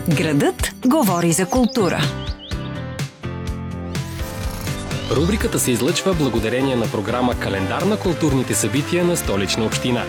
Градът говори за култура. Рубриката се излъчва благодарение на програма Календар на културните събития на Столична община.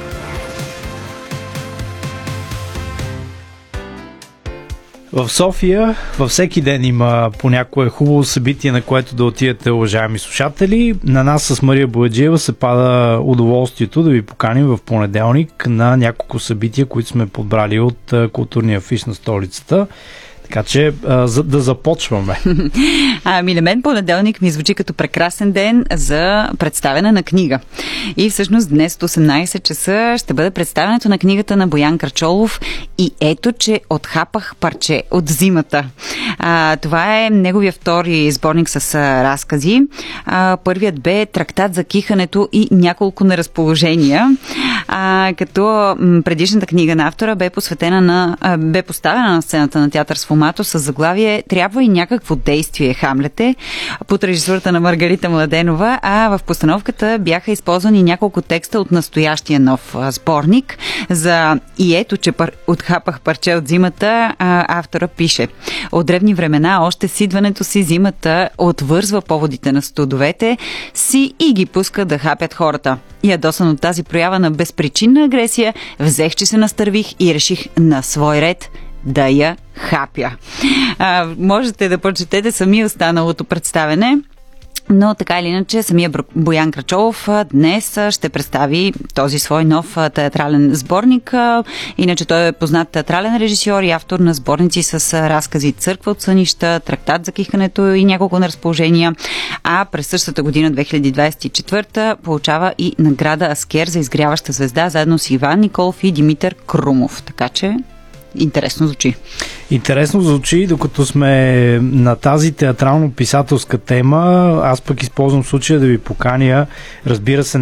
В София във всеки ден има по някое хубаво събитие, на което да отидете, уважаеми слушатели. На нас с Мария Бояджиева се пада удоволствието да ви поканим в понеделник на няколко събития, които сме подбрали от културния афиш на столицата. Така че да започваме. На мен понеделник ми звучи като прекрасен ден за представяне на книга. И всъщност днес от 18 часа ще бъде представянето на книгата на Боян Крачолов и ето, че отхапах парче от зимата. Това е неговия втори сборник с разкази. Първият бе Трактат за кихането и няколко неразположения. Като предишната книга на автора бе поставена на сцената на театър Сфомато с заглавие "Трябва и някакво действие, Хамлете", под режисурата на Маргарита Младенова, а в постановката бяха използвани няколко текста от настоящия нов сборник. За "И ето, че отхапах парче от зимата", автора пише: "От древни времена, още с идването си, зимата отвързва поводите на студовете си и ги пуска да хапят хората. Ядосан от тази проява на безпричинна агресия, взех, че се настървих и реших на свой ред да я хапя." Можете да прочетете сами останалото представене. Но така или иначе, самия Боян Крачолов днес ще представи този свой нов театрален сборник. Иначе той е познат театрален режисьор и автор на сборници с разкази "Църква от сънища", "Трактат за кихането" и няколко неразположения. А през същата година, 2024, получава и награда Аскер за изгряваща звезда, заедно с Иван Николов и Димитър Крумов. Така че интересно звучи. Интересно звучи, докато сме на тази театрално-писателска тема. Аз пък използвам случая да ви поканя, разбира се,